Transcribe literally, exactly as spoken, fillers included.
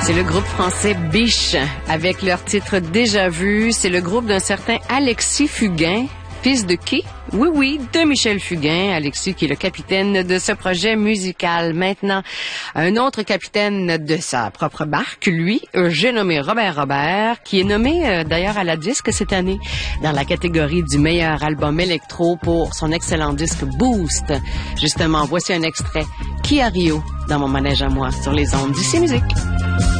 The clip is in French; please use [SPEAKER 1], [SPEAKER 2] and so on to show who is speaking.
[SPEAKER 1] C'est le groupe français Biche, avec leur titre Déjà vu. C'est le groupe d'un certain Alexis Fugain, fils de qui? Oui, oui, de Michel Fugain. Alexis qui est le capitaine de ce projet musical. Maintenant, un autre capitaine de sa propre barque, lui, j'ai nommé Robert Robert, qui est nommé euh, d'ailleurs à la disque cette année dans la catégorie du meilleur album électro pour son excellent disque Boost. Justement, voici un extrait. Kia Rio dans mon manège à moi sur les ondes d'I C Musique.